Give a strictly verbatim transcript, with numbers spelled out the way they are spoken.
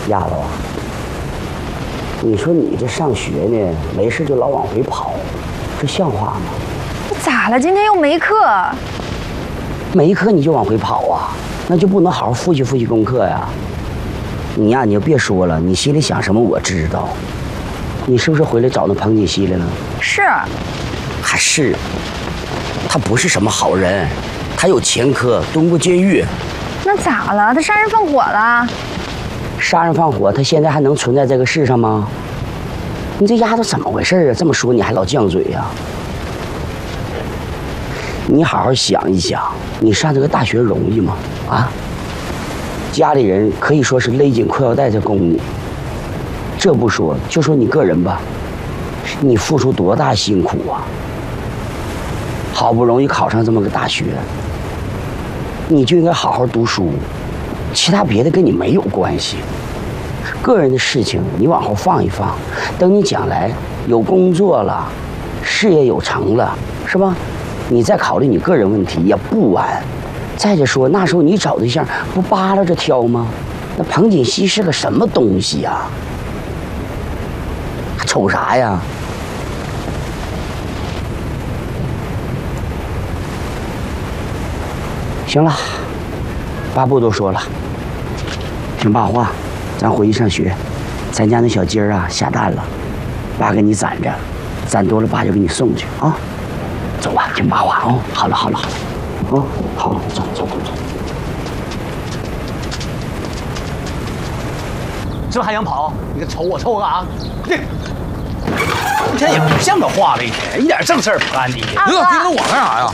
丫头啊，你说你这上学呢，没事就老往回跑，这像话吗？ 你咋了？今天又没课？ 没课你就往回跑啊？那就不能好好复习复习功课呀？你呀，你就别说了，你心里想什么我知道。你是不是回来找那彭锦熙来了？ 是。 还是？他不是什么好人，他有前科，蹲过监狱。 那咋了？他杀人放火了？ 杀人放火，他现在还能存在这个世上吗？你这丫头怎么回事啊？这么说你还老犟嘴呀？你好好想一想，你上这个大学容易吗？啊？家里人可以说是勒紧裤腰带在供你。这不说，就说你个人吧，你付出多大辛苦啊！好不容易考上这么个大学，你就应该好好读书，其他别的跟你没有关系。个人的事情你往后放一放，等你将来有工作了，事业有成了，是吧？你再考虑你个人问题也不晚。再者说，那时候你找对象不扒拉着挑吗？那彭锦熙是个什么东西呀？还瞅啥呀？行了，爸不多说了，听爸话，咱回去上学。咱家那小鸡儿啊下蛋了，爸给你攒着，攒多了爸就给你送去啊。走吧，听爸话啊。好了好了好了，啊，好了，走走走走。 这还想跑？你个瞅我瞅我干啥？这一天也不像个话了，一天一点正事儿不干你。 阿哥， 盯着我干啥呀？